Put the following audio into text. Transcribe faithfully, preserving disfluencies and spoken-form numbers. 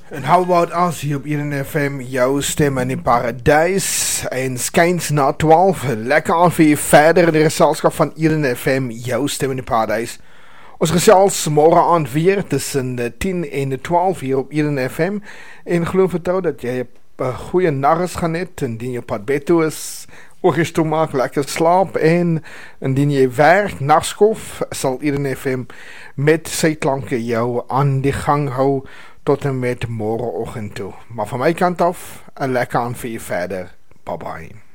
En how about us hier op Eden F M, jou stem in die paradijs, en skyns na twaalf, lekker aan vir jy verder in die geselskap van Eden F M, jou stem in die paradijs. Ons gesels morgen aand weer tussen tien en twaalf hier op Eden F M, en geloof vertrouw dat jy een goeie nachts gaan net, indien jy pad bed toe is, oogjes toemaak, lekker slaap, en indien jy werk, nachtskof, sal Eden F M met sy klanke jou aan die gang hou, tot en met morgenoggend toe. Maar van my kant af, een lekker aan vir jy verder. Bye bye.